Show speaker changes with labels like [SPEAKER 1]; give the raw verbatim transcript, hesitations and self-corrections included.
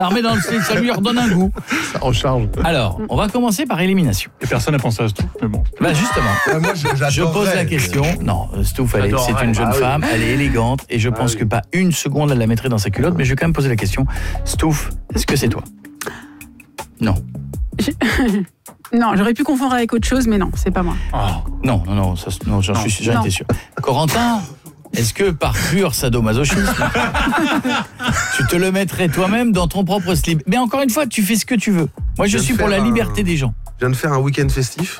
[SPEAKER 1] Armé dans le slip, ça lui redonne un goût.
[SPEAKER 2] Ça recharge.
[SPEAKER 1] Alors, on va commencer par élimination.
[SPEAKER 3] Et personne n'a pensé à ce truc, mais bon.
[SPEAKER 1] Bah justement,
[SPEAKER 2] Ouais, moi, je,
[SPEAKER 1] je pose la question. Non, Stouff, elle est- c'est une jeune
[SPEAKER 2] Ah oui.
[SPEAKER 1] femme, elle est élégante, et je
[SPEAKER 2] Ah
[SPEAKER 1] pense
[SPEAKER 2] oui.
[SPEAKER 1] que pas une seconde elle la mettrait dans sa culotte, mais je vais quand même poser la question. Stouff, est-ce que c'est toi? Non.
[SPEAKER 4] Non, j'aurais pu confondre avec autre chose, mais non, c'est pas moi.
[SPEAKER 3] Ah.
[SPEAKER 1] Non, non, non, ça, non j'en
[SPEAKER 3] Non.
[SPEAKER 1] suis, j'en
[SPEAKER 4] Non.
[SPEAKER 1] étais sûr. Corentin, est-ce que par pur sadomasochisme, tu te le mettrais toi-même dans ton propre slip? Mais encore une fois, tu fais ce que tu veux. Moi, je
[SPEAKER 2] Je
[SPEAKER 1] suis
[SPEAKER 2] vais
[SPEAKER 1] pour la
[SPEAKER 2] faire
[SPEAKER 1] liberté
[SPEAKER 2] un-
[SPEAKER 1] des gens.
[SPEAKER 2] Je viens de faire un week-end festif.